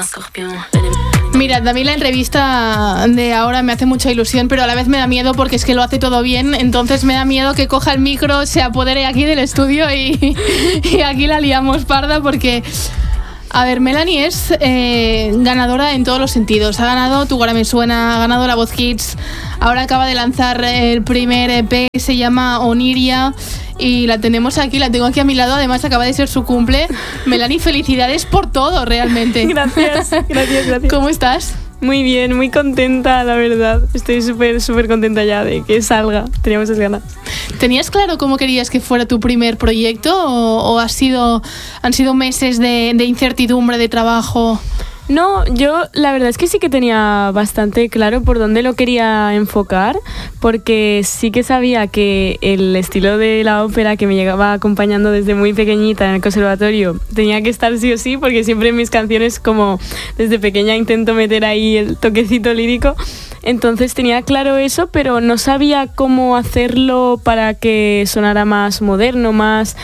Mira, a mí la entrevista de ahora me hace mucha ilusión, pero a la vez me da miedo porque es que lo hace todo bien, entonces me da miedo que coja el micro, se apodere aquí del estudio y aquí la liamos parda porque... A ver, Melanie es ganadora en todos los sentidos. Ha ganado Tu Cara Me Suena, ha ganado La Voz Kids. Ahora acaba de lanzar el primer EP, se llama Oniria. Y la tenemos aquí, la tengo aquí a mi lado. Además, acaba de ser su cumple. Melanie, felicidades por todo, realmente. Gracias. ¿Cómo estás? Muy bien, muy contenta, la verdad. Estoy súper contenta ya de que salga. Tenía muchas ganas. ¿Tenías claro cómo querías que fuera tu primer proyecto o han sido meses de incertidumbre, de trabajo? No, yo la verdad es que sí que tenía bastante claro por dónde lo quería enfocar, porque sí que sabía que el estilo de la ópera que me llegaba acompañando desde muy pequeñita en el conservatorio tenía que estar sí o sí, porque siempre en mis canciones, como desde pequeña, intento meter ahí el toquecito lírico. Entonces tenía claro eso, pero no sabía cómo hacerlo para que sonara más moderno, más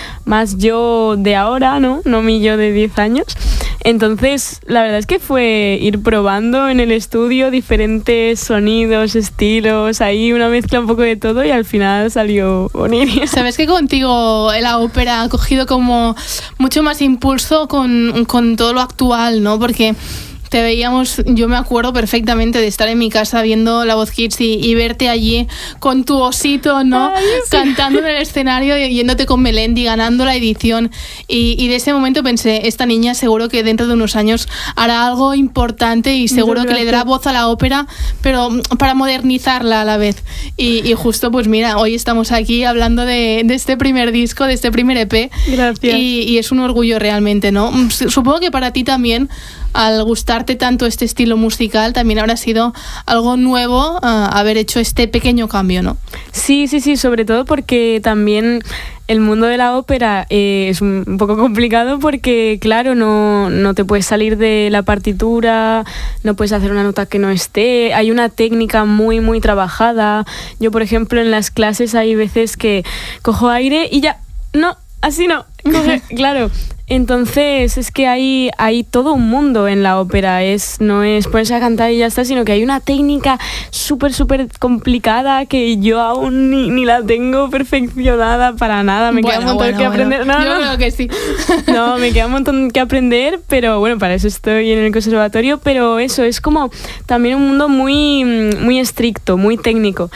yo de ahora, ¿no? No mi yo de 10 años. Entonces, la verdad es que fue ir probando en el estudio diferentes sonidos, estilos, ahí una mezcla un poco de todo y al final salió Oniria. Sabes que contigo la ópera ha cogido como mucho más impulso con todo lo actual, ¿no? Porque te veíamos, yo me acuerdo perfectamente de estar en mi casa viendo La Voz Kids y verte allí con tu osito, ¿no? Ay, sí. Cantando en el escenario y yéndote con Melendi, ganando la edición. Y de ese momento pensé, esta niña seguro que dentro de unos años hará algo importante y seguro que le dará voz a la ópera, pero para modernizarla a la vez. Y justo, pues mira, hoy estamos aquí hablando de este primer disco, de este primer EP. Gracias. Y es un orgullo realmente, ¿no? Supongo que para ti también, al gustarte tanto este estilo musical, también habrá sido algo nuevo haber hecho este pequeño cambio, ¿no? Sí, sobre todo porque también el mundo de la ópera es un poco complicado porque, claro, no te puedes salir de la partitura, no puedes hacer una nota que no esté, hay una técnica muy, muy trabajada. Yo, por ejemplo, en las clases hay veces que cojo aire y ya, no, así no, claro. Entonces es que hay todo un mundo en la ópera, no es ponerse a cantar y ya está, sino que hay una técnica súper complicada que yo aún ni la tengo perfeccionada para nada. Me queda un montón que aprender. No, yo creo que sí. No, me queda un montón que aprender, pero bueno, para eso estoy en el conservatorio, pero eso es como también un mundo muy, muy estricto, muy técnico.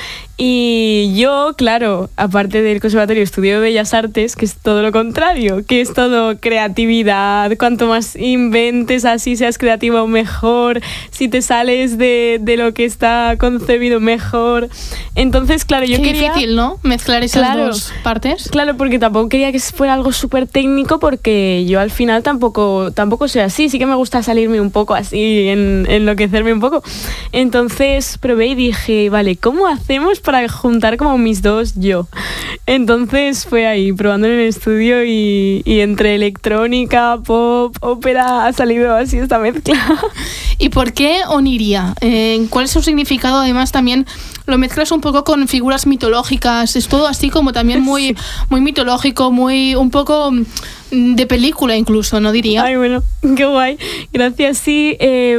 Y yo, claro, aparte del conservatorio, estudio Bellas Artes, que es todo lo contrario, que es todo creatividad. Cuanto más inventes, así seas creativo, mejor. Si te sales de lo que está concebido, mejor. Entonces, claro, yo quería... Qué difícil, ¿no? Mezclar esas dos partes. Claro, porque tampoco quería que fuera algo súper técnico, porque yo al final tampoco soy así. Sí que me gusta salirme un poco así, enloquecerme un poco. Entonces probé y dije, vale, ¿cómo hacemos para juntar como mis dos yo? Entonces fue ahí, probando en el estudio y entre electrónica, pop, ópera, ha salido así esta mezcla. ¿Y por qué Oniria? ¿Cuál es su significado? Además también lo mezclas un poco con figuras mitológicas, es todo así como también muy, muy mitológico, muy un poco de película incluso, ¿no diría? Ay, bueno, qué guay. Gracias, sí.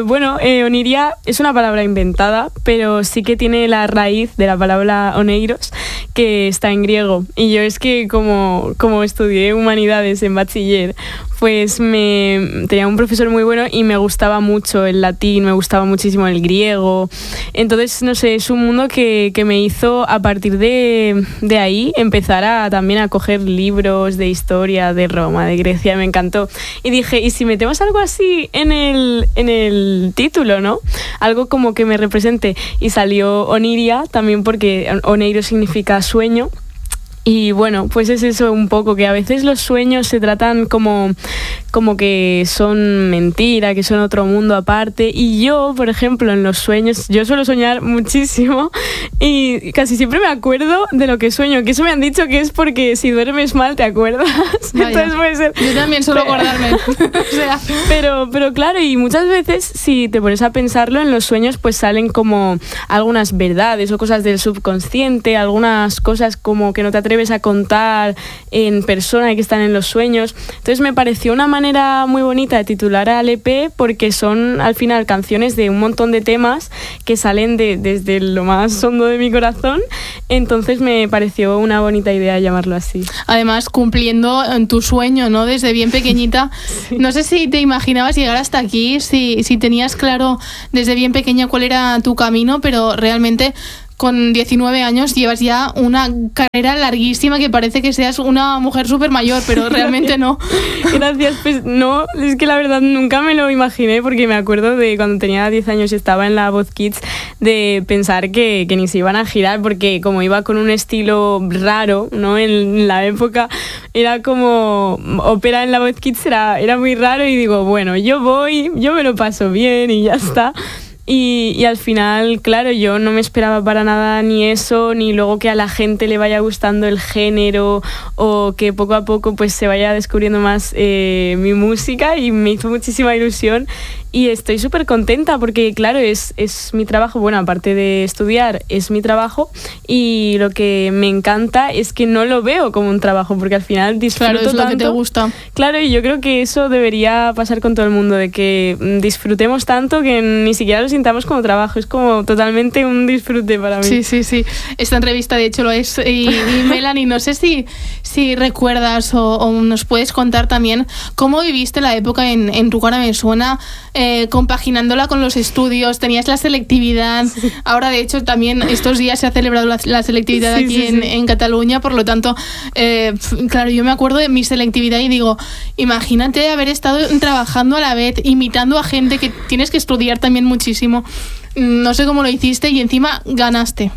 Oniria es una palabra inventada, pero sí que tiene la raíz de la palabra oneiros, que está en griego. Y yo es que como estudié humanidades en bachiller, pues tenía un profesor muy bueno y me gustaba mucho el latín, me gustaba muchísimo el griego. Entonces, no sé, es un mundo que me hizo, a partir de ahí, empezar también a coger libros de historia de Roma, de Grecia, me encantó. Y dije, ¿y si metemos algo así en el título, no? Algo como que me represente. Y salió Oniria, también porque oneiro significa sueño. Y bueno, pues es eso un poco, que a veces los sueños se tratan como que son mentira, que son otro mundo aparte. Y yo, por ejemplo, en los sueños, yo suelo soñar muchísimo y casi siempre me acuerdo de lo que sueño, que eso me han dicho que es porque si duermes mal te acuerdas. Vaya. Entonces puede ser. Yo también suelo acordarme. O sea. Pero claro, y muchas veces si te pones a pensarlo, en los sueños pues salen como algunas verdades o cosas del subconsciente, algunas cosas como que no te atreves atreves a contar en persona y que están en los sueños. Entonces me pareció una manera muy bonita de titular al EP, porque son al final canciones de un montón de temas que salen desde lo más hondo de mi corazón. Entonces me pareció una bonita idea llamarlo así. Además, cumpliendo en tu sueño, ¿no? Desde bien pequeñita. Sí. No sé si te imaginabas llegar hasta aquí, si tenías claro desde bien pequeña cuál era tu camino, pero realmente con 19 años llevas ya una carrera larguísima que parece que seas una mujer súper mayor, pero realmente no. Gracias, pues no, es que la verdad nunca me lo imaginé, porque me acuerdo de cuando tenía 10 años y estaba en la Voz Kids, de pensar que ni se iban a girar, porque como iba con un estilo raro, ¿no? En la época era como ópera en la Voz Kids, era muy raro, y digo, bueno, yo me lo paso bien y ya está. Y al final, claro, yo no me esperaba para nada ni eso, ni luego que a la gente le vaya gustando el género, o que poco a poco pues se vaya descubriendo más mi música, y me hizo muchísima ilusión. Y estoy súper contenta porque, claro, es mi trabajo. Bueno, aparte de estudiar, es mi trabajo, y lo que me encanta es que no lo veo como un trabajo, porque al final disfruto tanto. Claro, es lo que te gusta. Claro, y yo creo que eso debería pasar con todo el mundo, de que disfrutemos tanto que ni siquiera lo sintamos como trabajo. Es como totalmente un disfrute para mí. Sí. Esta entrevista, de hecho, lo es. Y Melanie, no sé si recuerdas o nos puedes contar también cómo viviste la época en Tu cara me suena, compaginándola con los estudios. Tenías la selectividad. Sí. Ahora, de hecho, también estos días se ha celebrado la selectividad aquí en Cataluña. Por lo tanto, claro, yo me acuerdo de mi selectividad y digo, imagínate haber estado trabajando a la vez, imitando a gente que tienes que estudiar también muchísimo. No sé cómo lo hiciste y encima ganaste.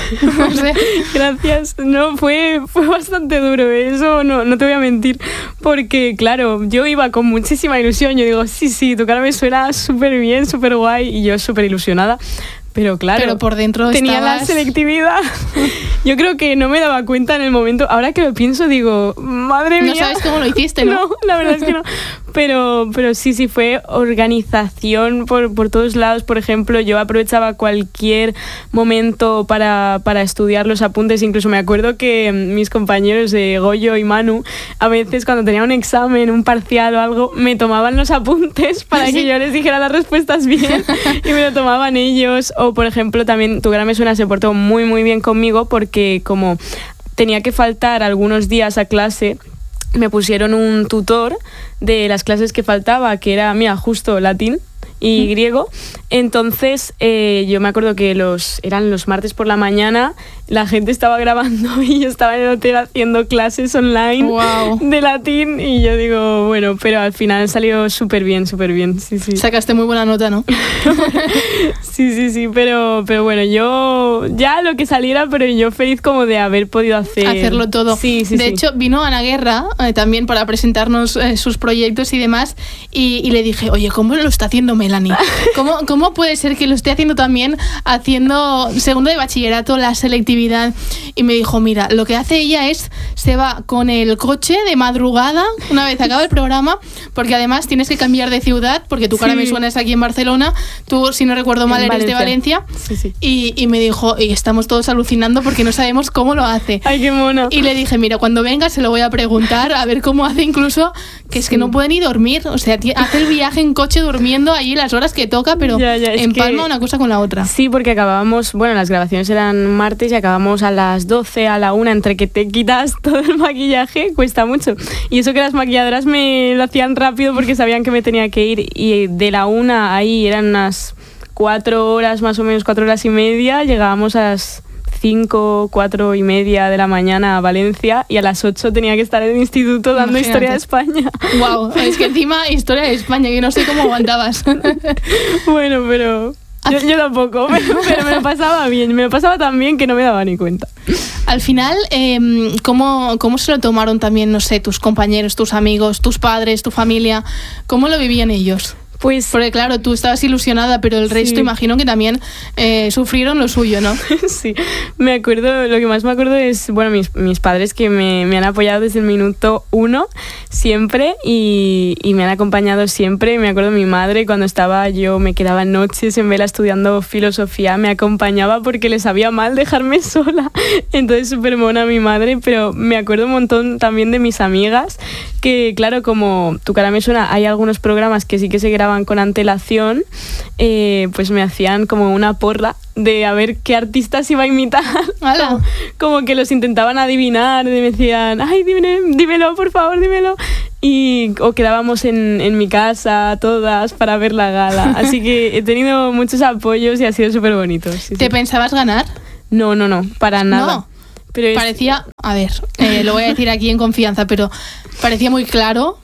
No sé. Gracias. No, fue bastante duro, eso no te voy a mentir, porque claro, yo iba con muchísima ilusión. Yo digo, sí, Tu cara me suena súper bien, súper guay, y yo súper ilusionada. Pero claro, por dentro tenía la selectividad. Yo creo que no me daba cuenta en el momento. Ahora que lo pienso, digo, madre mía. No sabes cómo lo hiciste, ¿no? No, la verdad es que no. Pero sí, fue organización por todos lados. Por ejemplo, yo aprovechaba cualquier momento para estudiar los apuntes. Incluso me acuerdo que mis compañeros de Goyo y Manu, a veces cuando tenía un examen, un parcial o algo, me tomaban los apuntes para que yo les dijera las respuestas bien, y me lo tomaban ellos. O, por ejemplo, también Tu cara me suena se portó muy, muy bien conmigo, porque como tenía que faltar algunos días a clase, me pusieron un tutor de las clases que faltaba, que era, mira, justo latín y griego. Entonces yo me acuerdo que eran los martes por la mañana, la gente estaba grabando y yo estaba en el hotel haciendo clases online. Wow. De latín, y yo digo, bueno, pero al final salió súper bien, sí. Sacaste muy buena nota, ¿no? Sí, pero bueno, yo ya lo que saliera, pero yo feliz como de haber podido hacerlo todo. Sí. De hecho, vino Ana Guerra también para presentarnos sus proyectos y demás, y le dije, oye, ¿cómo lo está haciendo Melanie? ¿Cómo puede ser que lo esté haciendo también, haciendo segundo de bachillerato, la selectividad? Y me dijo, mira, lo que hace ella se va con el coche de madrugada una vez acaba el programa, porque además tienes que cambiar de ciudad, porque Tu cara me suena es aquí en Barcelona, tú, si no recuerdo mal, eres de Valencia. Sí. Y me dijo, y estamos todos alucinando porque no sabemos cómo lo hace. Ay, qué mona. Y le dije, mira, cuando venga se lo voy a preguntar, a ver cómo hace, incluso que es que no puede ni dormir, o sea, hace el viaje en coche durmiendo allí las horas que toca, pero empalma una cosa con la otra. Sí, porque acabábamos, bueno, las grabaciones eran martes y acabamos a las 12, a la 1, entre que te quitas todo el maquillaje, cuesta mucho. Y eso que las maquilladoras me lo hacían rápido porque sabían que me tenía que ir, y de la 1 ahí eran unas 4 horas, más o menos 4 horas y media, llegábamos a las 5, 4 y media de la mañana a Valencia, y a las 8 tenía que estar en el instituto dando Historia de España. Wow, es que encima Historia de España, que no sé cómo aguantabas. Bueno, pero yo tampoco, pero me lo pasaba bien, me lo pasaba tan bien que no me daba ni cuenta. Al final, ¿cómo se lo tomaron también, no sé, tus compañeros, tus amigos, tus padres, tu familia? ¿Cómo lo vivían ellos? Pues porque claro, tú estabas ilusionada, pero el resto imagino que también sufrieron lo suyo, ¿no? Sí, me acuerdo, lo que más me acuerdo es, bueno, mis padres que me han apoyado desde el minuto 1 siempre y me han acompañado siempre. Me acuerdo mi madre cuando yo me quedaba noches en vela estudiando filosofía, me acompañaba porque le sabía mal dejarme sola. Entonces súper mona mi madre, pero me acuerdo un montón también de mis amigas que, claro, como Tu cara me suena, hay algunos programas que sí que se graban con antelación, pues me hacían como una porra de a ver qué artistas iba a imitar. Como que los intentaban adivinar, me decían, ay, dímelo, por favor, dímelo. O quedábamos en mi casa todas para ver la gala. Así que he tenido muchos apoyos y ha sido súper bonito. Sí, ¿Te pensabas ganar? No, para nada. No. Pero parecía, a ver, lo voy a decir aquí en confianza, pero parecía muy claro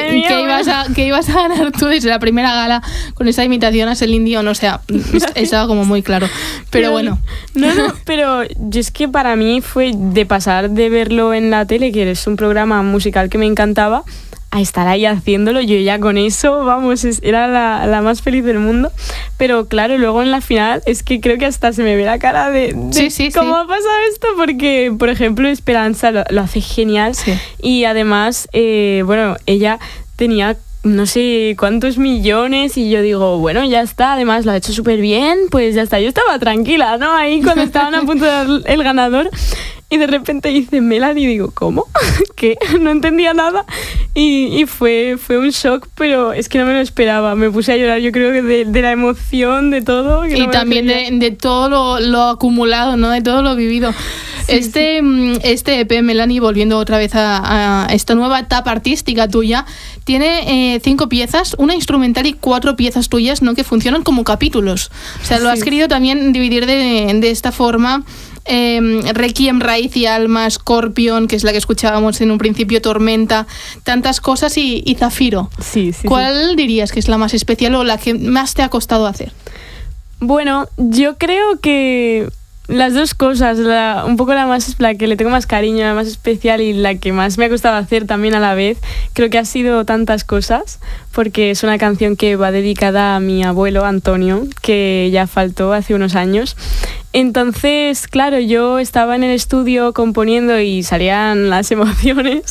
que ibas a ganar tú desde la primera gala con esa imitación a Celine Dion, o sea, estaba como muy claro. Pero bueno. No, pero yo es que para mí fue de pasar de verlo en la tele, que es un programa musical que me encantaba, a estar ahí haciéndolo. Yo ya con eso, vamos, era la más feliz del mundo. Pero claro, luego en la final es que creo que hasta se me ve la cara de cómo ha pasado esto, porque, por ejemplo, Esperanza lo hace genial. Sí. Y además, bueno, ella tenía no sé cuántos millones y yo digo, bueno, ya está, además lo ha hecho súper bien, pues ya está. Yo estaba tranquila, ¿no? Ahí cuando estaban a punto de dar el ganador. Y de repente dice Melanie y digo, ¿cómo? ¿Qué? No entendía nada. Y fue un shock, pero es que no me lo esperaba. Me puse a llorar, yo creo que de la emoción, de todo. Y no también de todo lo acumulado, ¿no? De todo lo vivido. Sí, este EP, Melanie, volviendo otra vez a esta nueva etapa artística tuya, tiene 5 piezas, una instrumental y 4 piezas tuyas, ¿no? Que funcionan como capítulos. O sea, lo has querido también dividir de esta forma. Requiem, Raíz y Alma, Scorpion, que es la que escuchábamos en un principio, Tormenta, tantas cosas y Zafiro. Sí. ¿Cuál dirías que es la más especial o la que más te ha costado hacer? Bueno, yo creo que las dos cosas, un poco la que le tengo más cariño, la más especial y la que más me ha costado hacer también a la vez, creo que ha sido Tantas cosas, porque es una canción que va dedicada a mi abuelo Antonio, que ya faltó hace unos años. Entonces, claro, yo estaba en el estudio componiendo y salían las emociones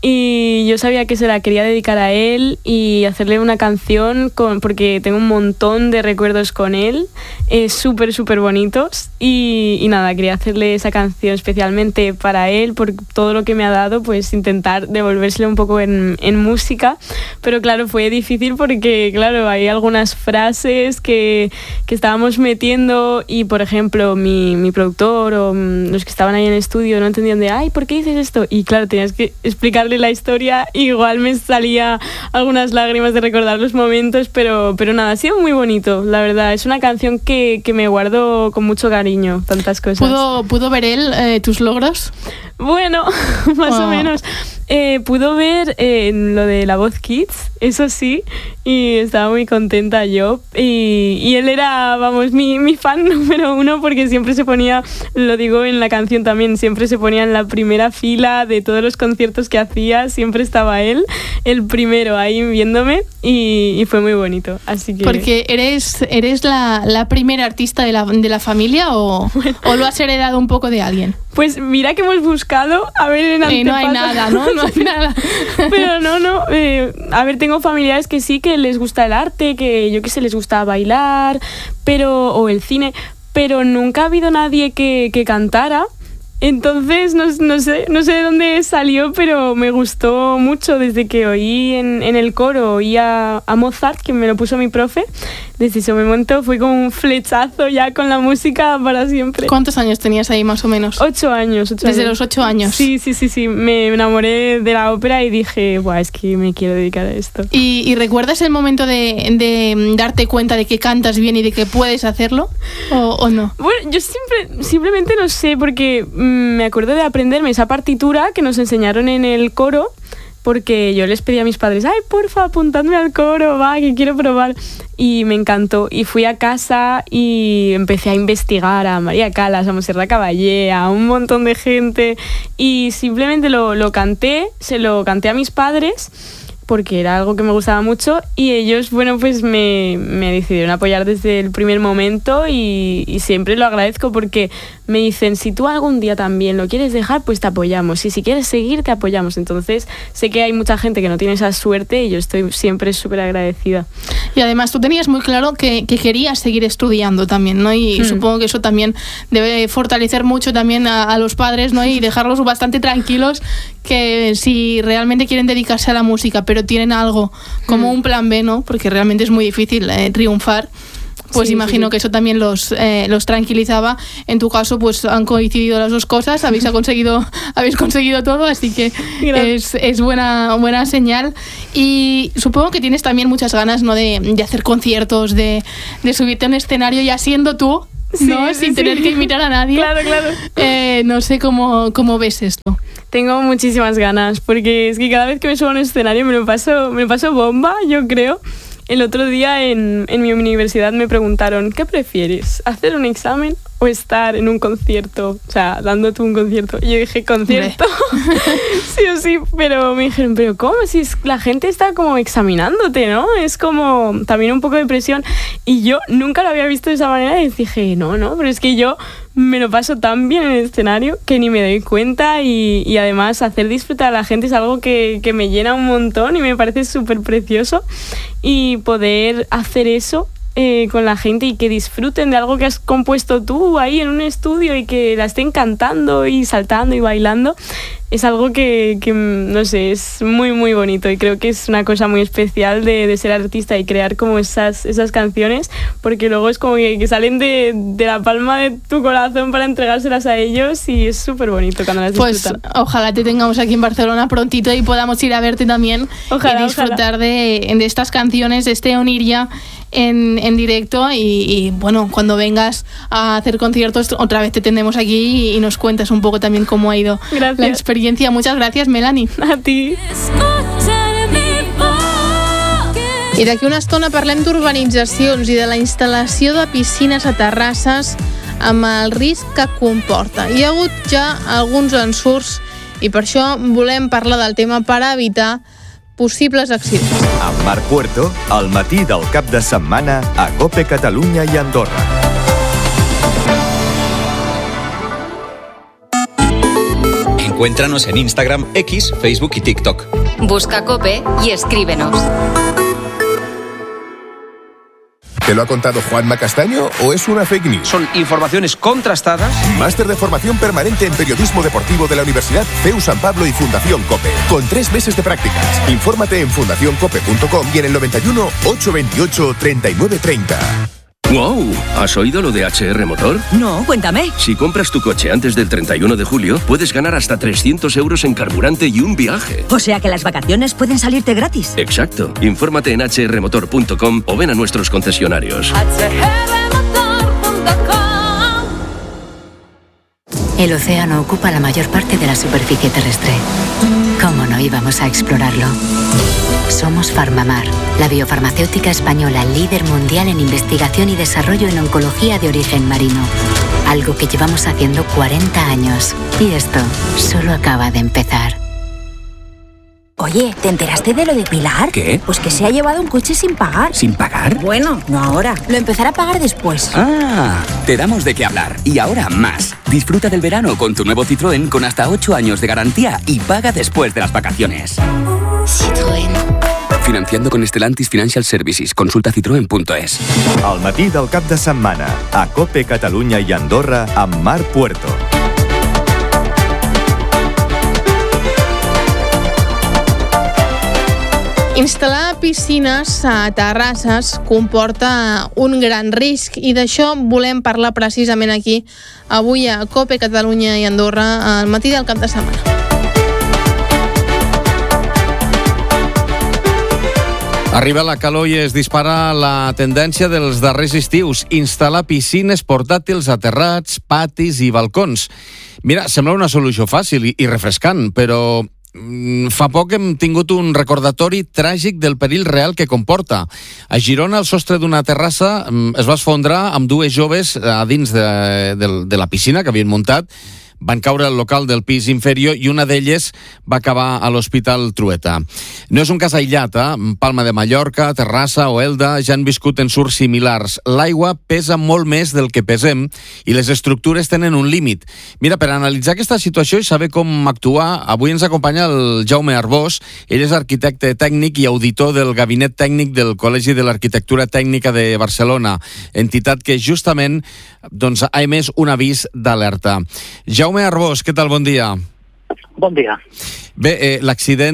y yo sabía que se la quería dedicar a él y hacerle una canción porque tengo un montón de recuerdos con él, súper, súper bonitos y nada, quería hacerle esa canción especialmente para él por todo lo que me ha dado, pues intentar devolvérselo un poco en música, pero claro, fue difícil porque, claro, hay algunas frases que estábamos metiendo y, por ejemplo, mi productor o los que estaban ahí en el estudio no entendían ay, ¿por qué dices esto? Y claro, tenías que explicarle la historia, igual me salía algunas lágrimas de recordar los momentos, pero nada, ha sido muy bonito, la verdad. Es una canción que me guardo con mucho cariño, Tantas cosas. ¿Pudo ver él tus logros? Bueno, más o menos. Pudo ver lo de La Voz Kids, eso sí, y estaba muy contenta yo. Y él era, vamos, mi fan número 1 porque siempre se ponía, lo digo en la canción también, siempre se ponía en la primera fila de todos los conciertos que hacía, siempre estaba él, el primero ahí viéndome y fue muy bonito. Así que... Porque ¿eres la primera artista de la familia o lo has heredado un poco de alguien? Pues mira que hemos buscado, a ver en antepasados. No hay nada, ¿no? No hay nada. Pero no. A ver, tengo familiares que sí, que les gusta el arte, que yo qué sé, les gusta bailar, o el cine, pero nunca ha habido nadie que cantara. Entonces, no sé de dónde salió, pero me gustó mucho desde que oí en el coro, oí a Mozart, que me lo puso mi profe. Desde ese momento fue como un flechazo ya con la música para siempre. ¿Cuántos años tenías ahí más o menos? 8 años. Desde los 8 años. Sí. Me enamoré de la ópera y dije, buah, es que me quiero dedicar a esto. ¿Y recuerdas el momento de darte cuenta de que cantas bien y de que puedes hacerlo? ¿O no? Bueno, yo simplemente no sé, porque me acuerdo de aprenderme esa partitura que nos enseñaron en el coro, porque yo les pedí a mis padres, ay, porfa, apuntadme al coro, va, que quiero probar. Y me encantó. Y fui a casa y empecé a investigar a María Callas, a Montserrat Caballé, a un montón de gente. Y simplemente lo canté, se lo canté a mis padres, porque era algo que me gustaba mucho y ellos, bueno, pues me decidieron apoyar desde el primer momento y siempre lo agradezco porque me dicen, si tú algún día también lo quieres dejar, pues te apoyamos, y si quieres seguir, te apoyamos. Entonces sé que hay mucha gente que no tiene esa suerte y yo estoy siempre súper agradecida. Y además tú tenías muy claro que querías seguir estudiando también, ¿no? Y supongo que eso también debe fortalecer mucho también a los padres, ¿no? Y dejarlos bastante tranquilos, que si realmente quieren dedicarse a la música, pero tienen algo como un plan B, ¿no? Porque realmente es muy difícil triunfar. Pues sí, imagino que eso también los tranquilizaba. En tu caso, pues han coincidido las dos cosas, habéis conseguido todo, así que es buena señal. Y supongo que tienes también muchas ganas, ¿no? de hacer conciertos, de subirte a un escenario ya siendo tú, ¿no? Sin tener que imitar a nadie. Claro. No sé cómo ves esto. Tengo muchísimas ganas, porque es que cada vez que me subo a un escenario me lo paso bomba, yo creo. El otro día en mi universidad me preguntaron, ¿qué prefieres? ¿Hacer un examen o estar en un concierto? O sea, dándote un concierto. Y yo dije, concierto. Sí o sí, pero me dijeron, ¿pero cómo? Si la gente está como examinándote, ¿no? Es como también un poco de presión. Y yo nunca lo había visto de esa manera y dije, no, pero es que yo me lo paso tan bien en el escenario que ni me doy cuenta y además hacer disfrutar a la gente es algo que me llena un montón y me parece súper precioso, y poder hacer eso con la gente y que disfruten de algo que has compuesto tú ahí en un estudio y que la estén cantando y saltando y bailando, es algo que no sé, es muy muy bonito, y creo que es una cosa muy especial de ser artista y crear como esas canciones, porque luego es como que salen de la palma de tu corazón para entregárselas a ellos, y es súper bonito cuando las disfrutan. Pues ojalá te tengamos aquí en Barcelona prontito y podamos ir a verte también. Ojalá, y disfrutar de estas canciones, de este Oniria en directo, y bueno, cuando vengas a hacer conciertos otra vez te tendremos aquí y nos cuentas un poco también cómo ha ido la experiencia. Muchas gracias, Melanie. A ti. I d'aquí una estona parlem d'urbanitzacions i de la instal·lació de piscines a terrasses amb el risc que comporta. Hi ha hagut ja alguns ensurts i per això volem parlar del tema per evitar possibles accidents. Amb Marc Puerto, al matí del cap de setmana a COPE Catalunya i Andorra. Encuéntranos en Instagram, X, Facebook y TikTok. Busca COPE y escríbenos. ¿Te lo ha contado Juanma Castaño o es una fake news? Son informaciones contrastadas. Máster de formación permanente en periodismo deportivo de la Universidad CEU San Pablo y Fundación COPE, con 3 meses de prácticas. Infórmate en fundacioncope.com y en el 91 828 3930. ¡Wow! ¿Has oído lo de HR Motor? No, cuéntame. Si compras tu coche antes del 31 de julio, puedes ganar hasta 300 euros en carburante y un viaje. O sea que las vacaciones pueden salirte gratis. Exacto. Infórmate en hrmotor.com o ven a nuestros concesionarios. El océano ocupa la mayor parte de la superficie terrestre. ¿Cómo no íbamos a explorarlo? Somos Farmamar, la biofarmacéutica española líder mundial en investigación y desarrollo en oncología de origen marino. Algo que llevamos haciendo 40 años. Y esto solo acaba de empezar. Oye, ¿te enteraste de lo de Pilar? ¿Qué? Pues que se ha llevado un coche sin pagar. ¿Sin pagar? Bueno, no ahora. Lo empezará a pagar después. Ah, te damos de qué hablar. Y ahora más. Disfruta del verano con tu nuevo Citroën con hasta 8 años de garantía y paga después de las vacaciones. Citroën. Financiando con Stellantis Financial Services. Consulta citroen.es. Al matí del cap de setmana a COPE Catalunya i Andorra amb Marc Puerto. Instal·lar piscines a terrasses comporta un gran risc, i d'això volem parlar precisament aquí avui a COPE Catalunya i Andorra al matí del cap de setmana. Arriba la calor i es dispara la tendència dels darrers estius: instal·lar piscines portàtils a terrats, patis i balcons. Mira, sembla una solució fàcil i refrescant, però fa poc hem tingut un recordatori tràgic del perill real que comporta. A Girona, el sostre d'una terrassa es va esfondrar amb 2 joves a dins de la piscina que havien muntat. van caure al local del pis inferior i una d'elles va acabar a l'Hospital Trueta. No és un cas aïllat, Palma de Mallorca, Terrassa o Elda ja han viscut ensurts similars. L'aigua pesa molt més del que pesem i les estructures tenen un límit. Mira, per analitzar aquesta situació i saber com actuar, avui ens acompanya el Jaume Arbós. Ell és arquitecte tècnic i auditor del Gabinet Tècnic del Col·legi de l'Arquitectura Tècnica de Barcelona, entitat que justament ha emès un avís d'alerta. Jaume Arbós, què tal? Bon dia. Bon dia. Bé, l'accident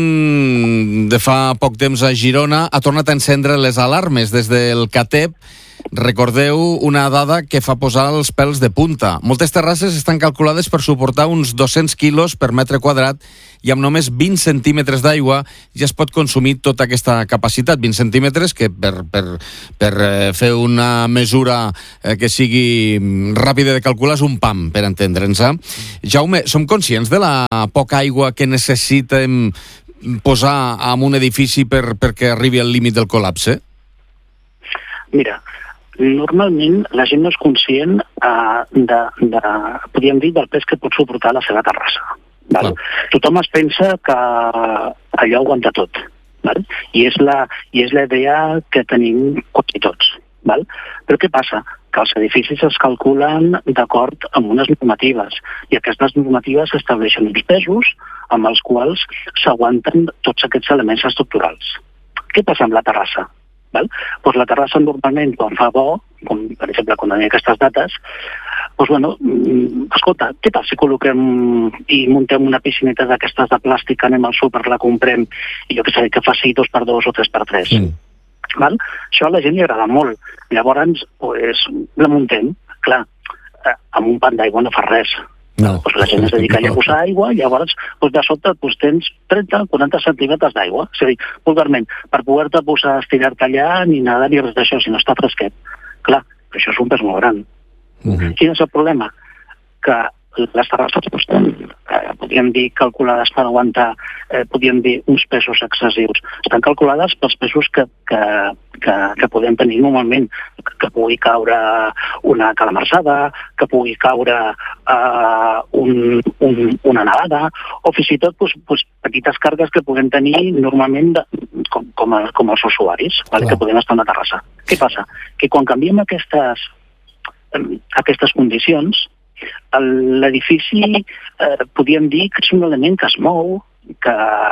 de fa poc temps a Girona ha tornat a encendre les alarmes des del CATEP. Recordeu una dada que fa posar els pèls de punta. Moltes terrasses estan calculades per suportar uns 200 quilos per metre quadrat i amb només 20 centímetres d'aigua ja es pot consumir tota aquesta capacitat. 20 centímetres que per fer una mesura que sigui ràpida de calcular és un pam, per entendre'ns. Jaume, som conscients de la poca aigua que necessitem posar en un edifici perquè arribi al límit del col·lapse? Mira, normalment la gent no és conscient podríem dir, del pes que pot suportar la seva terrassa. Val? Tothom es pensa que allò aguanta tot. Val? I és la idea que tenim quasi tots. Val? Però què passa? Que els edificis es calculen d'acord amb unes normatives i aquestes normatives estableixen uns pesos amb els quals s'aguanten tots aquests elements estructurals. Què passa amb la terrassa? Val? Doncs la terrassa normalment quan fa bo, com per exemple quan hi ha aquestes dates, escolta, què tal si col·loquem i muntem una piscineta d'aquestes de plàstic, anem al súper, la comprem i jo que sé, que faci 2x2 o 3x3. Val? Això a la gent li agrada molt. Llavors, la muntem. Clar, amb un pan d'aigua no fa res. No. La gent es dedica a posar aigua i llavors de sobte tens 30-40 centímetres d'aigua. És a dir, vulgarment, per poder-te posar a estirar-te allà ni nada ni res d'això, si no està fresquet. Clar, però això és un pes molt gran. Quin és el problema? Que les terrasses estan, podríem dir, calculades per aguantar, podríem dir, uns pesos excessius. Estan calculades pels pesos que podem tenir normalment, que pugui caure una calamarsada, que pugui caure una nevada, o fins i tot petites càrregues que podem tenir normalment com els usuaris, que podem estar a una terrassa. Què passa? Que quan canviem aquestes condicions, l'edifici podríem dir que és un element que es mou, que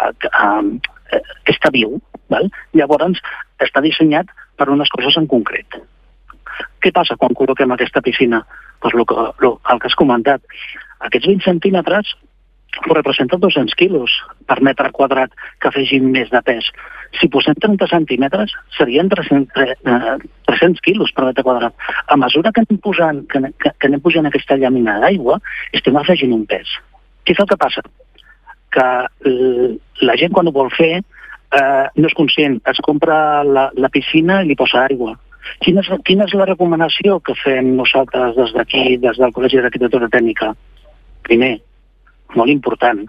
està viu. Val? Llavors està dissenyat per unes coses en concret. Què passa quan col·loquem aquesta piscina? El que has comentat, aquests 20 centímetres representen 200 quilos per metre quadrat que afegim més de pes. Si posem 30 centímetres serien 300 quilos per metre quadrat. A mesura que anem pujant aquesta llàmina d'aigua, estem afegint un pes. Què és el que passa? Que la gent quan ho vol fer no és conscient, es compra la piscina i li posa aigua. Quina és la recomanació que fem nosaltres des d'aquí, des del Col·legi d'Arquitectura Tècnica? Primer, molt important,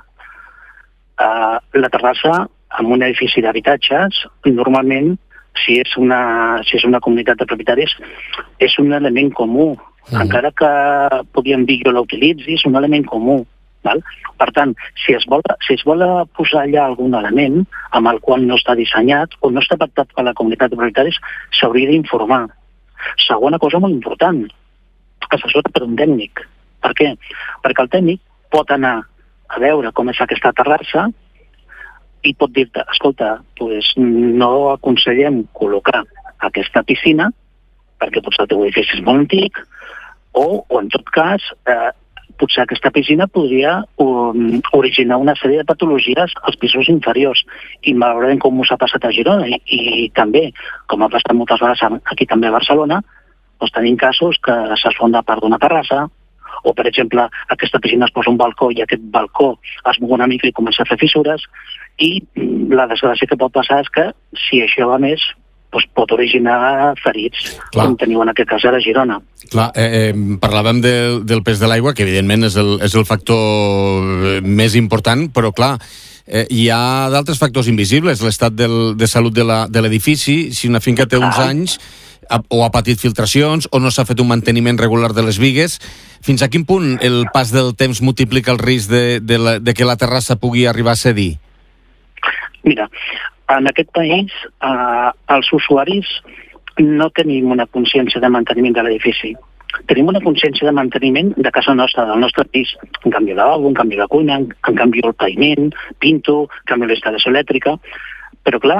la terrassa en un edifici d'habitatges, normalment, si és una comunitat de propietaris, és un element comú. Encara que podríem dir jo l'utilitzi, és un element comú. Val? Per tant, si es vol posar allà algun element amb el qual no està dissenyat o no està pactat per la comunitat de propietaris, s'hauria d'informar. Segona cosa molt important, assessorat per un tècnic. Per què? Perquè el tècnic pot anar a veure com és aquesta terrassa i pot dir-te, escolta, no aconsellem col·locar aquesta piscina perquè potser el teu edifici és molt antic o en tot cas, potser aquesta piscina podria originar una sèrie de patologies als pisos inferiors. I malauradament, com us ha passat a Girona i també, com ha passat moltes vegades aquí també a Barcelona, tenim casos que s'esfonda part d'una terrassa o, per exemple, aquesta piscina es posa un balcó i aquest balcó es mou una mica i comença a fer fissures i la desgràcia que pot passar és que, si això va més, pot originar ferits, com teniu en aquest cas a Girona. Clar, parlàvem del pes de l'aigua, que evidentment és el factor més important, però clar, hi ha d'altres factors invisibles, l'estat de salut de l'edifici. Si una finca té uns anys, o ha patit filtracions, o no s'ha fet un manteniment regular de les bigues. Fins a quin punt el pas del temps multiplica el risc de que la terrassa pugui arribar a cedir? Mira, en aquest país els usuaris no tenim una consciència de manteniment de l'edifici. Tenim una consciència de manteniment de casa nostra, del nostre pis. En canvi d'algú, en canvi de cuina, en canvi el paviment, pinto, en canvi l'instal·lació elèctrica. Però clar,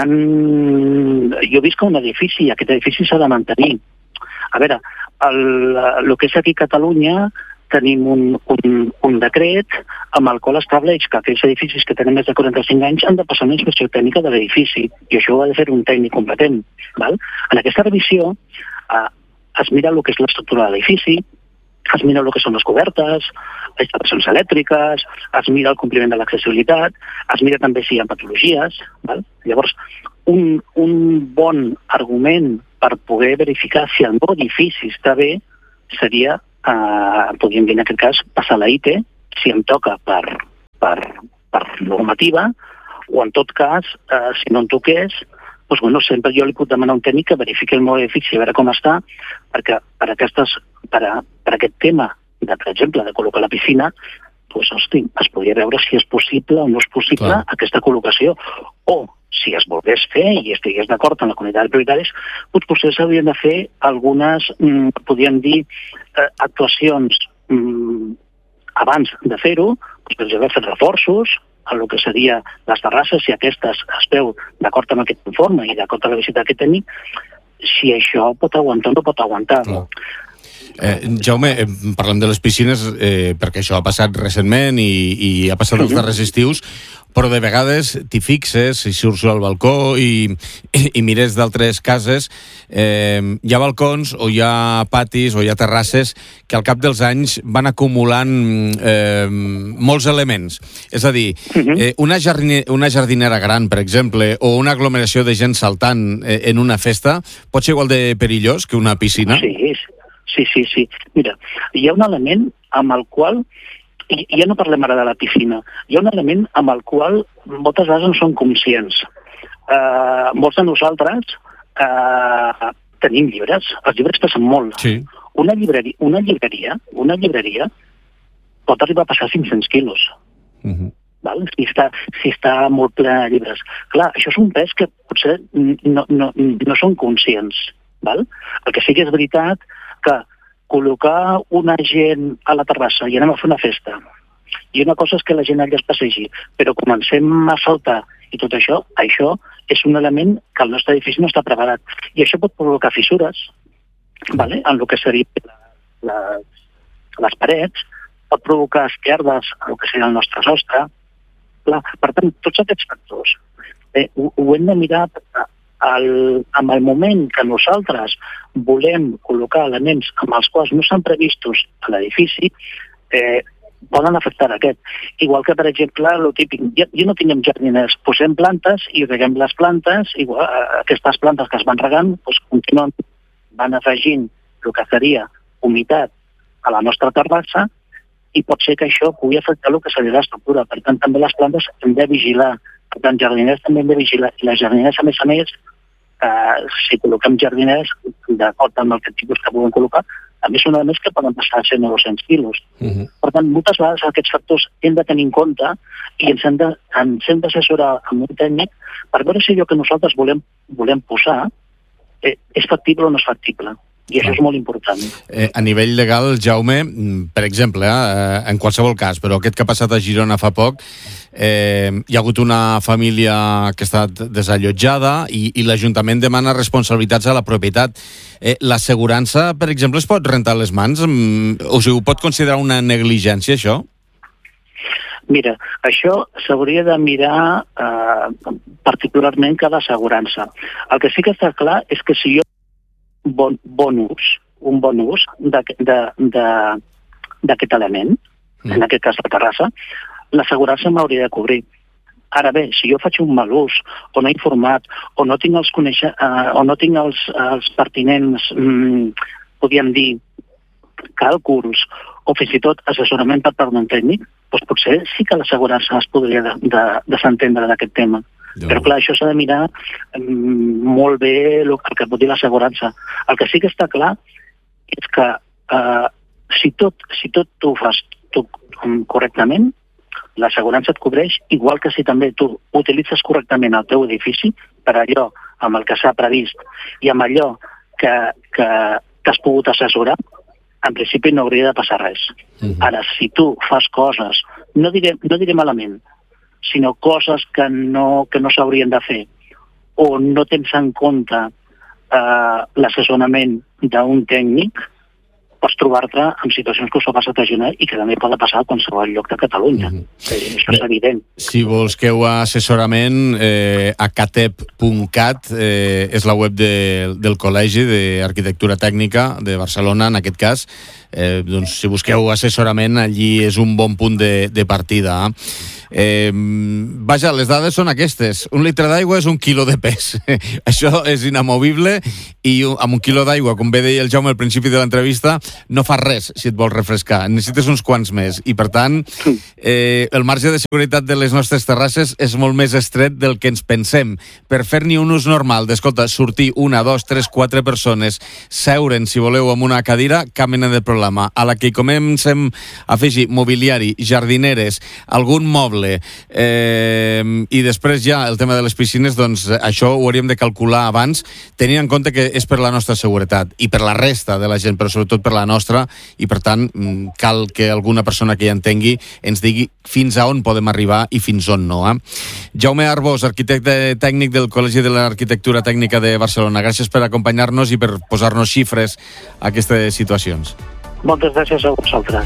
jo visc a un edifici i aquest edifici s'ha de mantenir. A veure, el que és aquí a Catalunya tenim un decret amb el qual estableix que aquells edificis que tenen més de 45 anys han de passar una inspecció tècnica de l'edifici i això ho ha de fer un tècnic competent. Val? En aquesta revisió es mira el que és l'estructura de l'edifici, es mira el que són les cobertes, les instal·lacions elèctriques, es mira el compliment de l'accessibilitat, es mira també si hi ha patologies. Val? Llavors, un bon argument per poder verificar si el meu edifici està bé seria, podríem dir en aquest cas, passar la IT, si em toca per normativa, o en tot cas, si no em toqués, doncs, bueno, sempre jo li puc demanar un tècnic que verifiqui el meu edifici a veure com està, perquè per aquest tema, per exemple, de col·locar la piscina, doncs, hosti, es podria veure si és possible o no és possible aquesta col·locació. O, si es volgués fer i estigués d'acord amb la comunitat de propietaris, doncs potser s'haurien de fer algunes, podríem dir, actuacions abans de fer-ho, doncs, per exemple, fer reforços, en el que seria les terrasses, si aquestes es veu d'acord amb aquest informe i d'acord amb la visita d'aquest tècnic, si això pot aguantar o no pot aguantar. Jaume, parlem de les piscines perquè això ha passat recentment i ha passat els darrers estius, però de vegades t'hi fixes, si surts al balcó i mires d'altres cases, hi ha balcons o hi ha patis o hi ha terrasses que al cap dels anys van acumulant molts elements. És a dir, una jardinera gran, per exemple, o una aglomeració de gent saltant en una festa pot ser igual de perillós que una piscina? Sí. Mira, hi ha un element amb el qual, i ja no parlem ara de la piscina, hi ha un element amb el qual moltes vegades no som conscients. Molts de nosaltres tenim llibres, els llibres pesen molt. Sí. Una llibreria pot arribar a passar 500 quilos. Val? Si està molt ple de llibres. Clar, això és un pes que potser no són conscients. Val? El que sí que és veritat que col·locar una gent a la terrassa i anem a fer una festa, i una cosa és que la gent allà es passegi, però comencem a saltar i tot això és un element que el nostre edifici no està preparat. I això pot provocar fissures, vale? En el que serien les parets, pot provocar esquerdes en el que seria el nostre sostre. Per tant, tots aquests factors ho hem de mirar en el moment que nosaltres volem col·locar elements amb els quals no s'han previstos a l'edifici, poden afectar aquest. Igual que, per exemple, el típic, jo no tinguem jardiners, posem plantes i reguem les plantes, igual, aquestes plantes que es van regant continuen, van afegint el que seria humitat a la nostra terrassa i pot ser que això pugui afectar el que seria l'estructura. Per tant, també les plantes hem de vigilar. Per tant, jardiners també hem de vigilar. I les jardiners, a més, si col·loquem jardiners d'acord amb el tipus que puguem col·locar, també són elements que poden passar a 100 o 200 quilos. Per tant, moltes vegades aquests factors hem de tenir en compte i ens hem d'assessorar amb un tècnic per veure si allò que nosaltres volem posar és factible o no és factible. I això és molt important. A nivell legal, Jaume, per exemple, en qualsevol cas, però aquest que ha passat a Girona fa poc, hi ha hagut una família que ha estat desallotjada i l'Ajuntament demana responsabilitats a la propietat. L'assegurança, per exemple, es pot rentar les mans? O sigui, ho pot considerar una negligència, això? Mira, això s'hauria de mirar particularment cada assegurança. El que sí que està clar és que si jo un bon ús d'aquest element, en aquest cas la terrassa, l'assegurança m'hauria de cobrir. Ara bé, si jo faig un mal ús, o no he informat, o no tinc els pertinents, podríem dir, càlculs, o fins i tot assessorament per part d'un tècnic, doncs potser sí que l'assegurança es podria desentendre d'aquest tema. Però clar, això s'ha de mirar molt bé el que pot dir l'assegurança. El que sí que està clar és que si tot tu ho fas correctament, l'assegurança et cobreix, igual que si també tu utilitzes correctament el teu edifici per allò amb el que s'ha previst i amb allò que t'has pogut assessorar, en principi no hauria de passar res. Ara, si tu fas coses, no diré malament, sinó coses que no s'haurien de fer, o no tens en compte l'assessorament d'un tècnic, pots trobar-te en situacions que us ha passat a Girona i que també pot passar a qualsevol lloc de Catalunya. Això és evident. Si busqueu assessorament, acatep.cat és la web del Col·legi d'Arquitectura Tècnica de Barcelona, en aquest cas. Doncs, si busqueu assessorament, allí és un bon punt de partida. Vaja, les dades són aquestes. 1 litre d'aigua és 1 quilo de pes. Això és inamovible i amb 1 quilo d'aigua, com bé deia el Jaume al principi de l'entrevista, no fa res si et vols refrescar. Necessites uns quants més. I, per tant, el marge de seguretat de les nostres terrasses és molt més estret del que ens pensem. Per fer-n'hi un ús normal, d'escolta, sortir 1, 2, 3, 4 persones, seure'n, si voleu, amb una cadira, cap mena de problema. A la que comencem a afegir mobiliari, jardineres, algun moble, i després ja el tema de les piscines, doncs això ho hauríem de calcular abans, tenint en compte que és per la nostra seguretat i per la resta de la gent, però sobretot per la nostra, i per tant cal que alguna persona que hi entengui ens digui fins a on podem arribar i fins on no. Jaume Arbós, arquitecte tècnic del Col·legi de l'Arquitectura Tècnica de Barcelona, gràcies per acompanyar-nos i per posar-nos xifres a aquestes situacions. Moltes gràcies a vosaltres.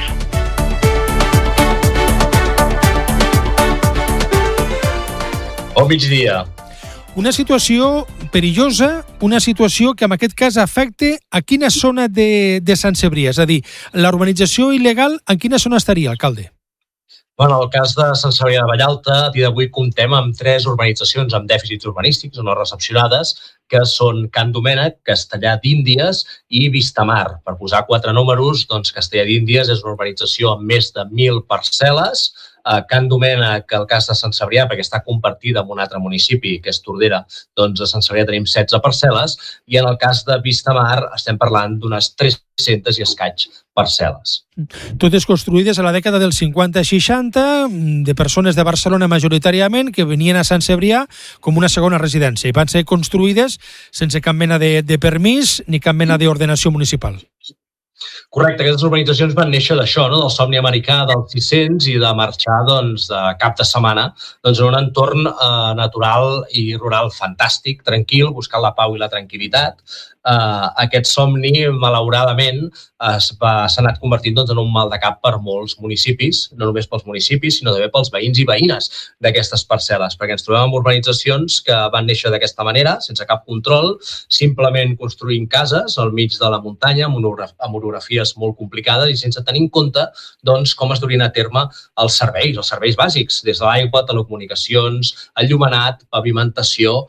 Bon migdia. Una situació perillosa, una situació que en aquest cas afecta a quina zona de Sant Cebrià? És a dir, la urbanització il·legal en quina zona estaria, alcalde? Bueno, en el cas de Sant Cebrià de Vallalta, a dia d'avui comptem amb 3 urbanitzacions amb dèficits urbanístics o no recepcionades, que són Can Domènec, Castellar d'Índies i Vistamar. Per posar 4 números, doncs Castellar d'Índies és una urbanització amb més de 1.000 parcel·les. Can Domènec, el cas de Sant Cebrià, perquè està compartida amb un altre municipi, que és Tordera, doncs a Sant Cebrià tenim 16 parcel·les, i en el cas de Vistamar estem parlant d'unes 300 i escaig parcel·les. Totes construïdes a la dècada dels 50-60, de persones de Barcelona majoritàriament, que venien a Sant Cebrià com una segona residència, i van ser construïdes sense cap mena de permís ni cap mena d'ordenació municipal. Correcte, aquestes urbanitzacions van néixer d'això, no? Del somni americà dels 600 i de marxar doncs, de cap de setmana doncs, en un entorn natural i rural fantàstic, tranquil, buscant la pau i la tranquil·litat. Aquest somni, malauradament, s'ha anat convertint doncs, en un mal de cap per molts municipis, no només pels municipis, sinó també pels veïns i veïnes d'aquestes parcel·les, perquè ens trobem amb urbanitzacions que van néixer d'aquesta manera, sense cap control, simplement construint cases al mig de la muntanya, amb orografies molt complicades i sense tenir en compte doncs, com es durien a terme els serveis bàsics, des de l'aigua, telecomunicacions, enllumenat, pavimentació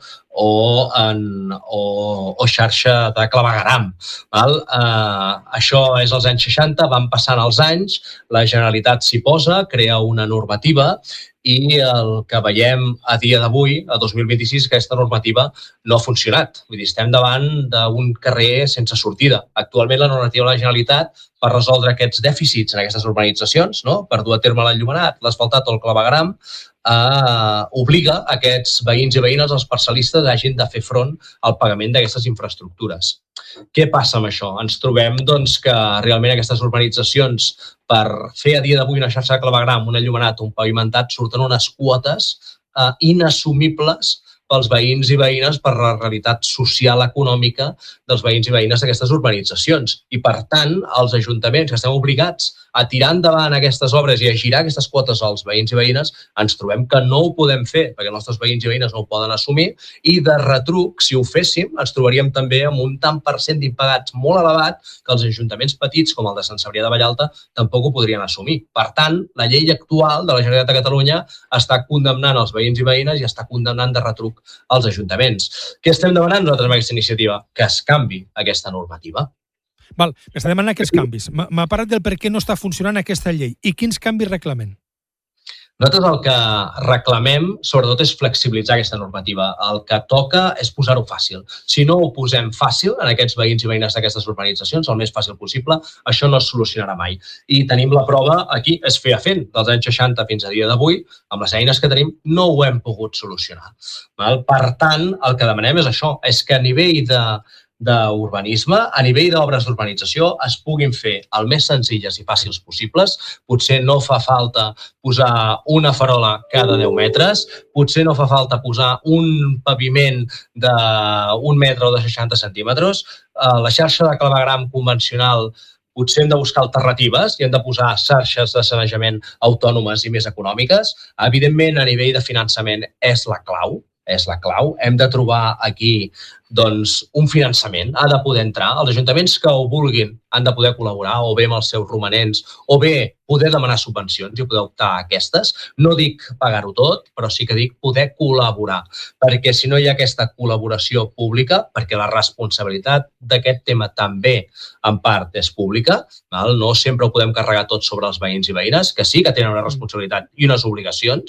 o xarxa de clavegueram. Això és als anys 60, van passant els anys, la Generalitat s'hi posa, crea una normativa i el que veiem a dia d'avui, a 2026, aquesta normativa no ha funcionat. Vull dir, estem davant d'un carrer sense sortida. Actualment la normativa de la Generalitat per resoldre aquests dèficits en aquestes urbanitzacions, no? Per dur a terme l'enllumenat, l'asfaltat o el clavegueram, obliga a aquests veïns i veïnes, els parcel·listes, hagin de fer front al pagament d'aquestes infraestructures. Què passa amb això? Ens trobem doncs, que realment aquestes urbanitzacions, per fer a dia d'avui una xarxa de clavegueram, un enllumenat, un pavimentat, surten unes quotes inassumibles pels veïns i veïnes per la realitat social econòmica dels veïns i veïnes d'aquestes urbanitzacions. I, per tant, els ajuntaments que estem obligats a tirar endavant aquestes obres i a girar aquestes quotes als veïns i veïnes, ens trobem que no ho podem fer, perquè els nostres veïns i veïnes no ho poden assumir, i de retruc, si ho féssim, ens trobaríem també amb un tant per cent d'impagats molt elevat que els ajuntaments petits, com el de Sant Cebrià de Vallalta, tampoc ho podrien assumir. Per tant, la llei actual de la Generalitat de Catalunya està condemnant els veïns i veïnes i està condemnant de retruc als ajuntaments. Què estem demanant nosaltres amb aquesta iniciativa? Que es canvi aquesta normativa. Val, m'està demanant aquests canvis. M'ha parlat del per què no està funcionant aquesta llei. I quins canvis reclamen? Nosaltres el que reclamem, sobretot, és flexibilitzar aquesta normativa. El que toca és posar-ho fàcil. Si no ho posem fàcil en aquests veïns i veïnes d'aquestes urbanitzacions, el més fàcil possible, això no es solucionarà mai. I tenim la prova aquí, és feia fent, dels anys 60 fins a dia d'avui, amb les eines que tenim, no ho hem pogut solucionar. Per tant, el que demanem és això, és que a nivell d'urbanisme, a nivell d'obres d'urbanització, es puguin fer el més senzilles i fàcils possibles. Potser no fa falta posar una farola cada 10 metres, potser no fa falta posar un paviment d'1 metre o de 60 centímetres. La xarxa de clavegram convencional potser hem de buscar alternatives i hem de posar xarxes de sanejament autònomes i més econòmiques. Evidentment, a nivell de finançament és la clau. Hem de trobar aquí un finançament, ha de poder entrar. Els ajuntaments que ho vulguin han de poder col·laborar, o bé amb els seus romanents, o bé poder demanar subvencions i poder optar a aquestes. No dic pagar-ho tot, però sí que dic poder col·laborar, perquè si no hi ha aquesta col·laboració pública, perquè la responsabilitat d'aquest tema també, en part, és pública, no sempre ho podem carregar tot sobre els veïns i veïnes, que sí que tenen una responsabilitat i unes obligacions,